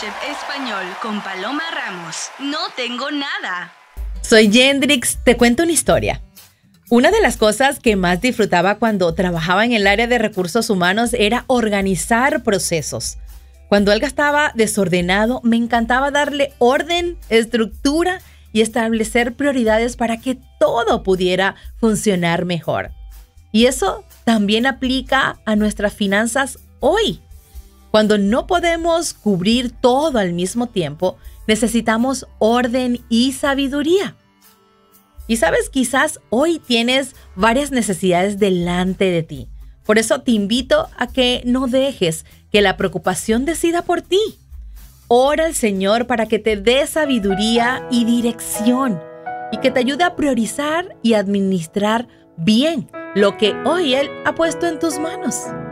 Chef Español con Paloma Ramos. No tengo nada. Soy Yendrix, te cuento una historia. Una de las cosas que más disfrutaba cuando trabajaba en el área de recursos humanos era organizar procesos. Cuando algo estaba desordenado, me encantaba darle orden, estructura y establecer prioridades para que todo pudiera funcionar mejor. Y eso también aplica a nuestras finanzas hoy. Cuando no podemos cubrir todo al mismo tiempo, necesitamos orden y sabiduría. Y sabes, quizás hoy tienes varias necesidades delante de ti. Por eso te invito a que no dejes que la preocupación decida por ti. Ora al Señor para que te dé sabiduría y dirección y que te ayude a priorizar y administrar bien lo que hoy Él ha puesto en tus manos.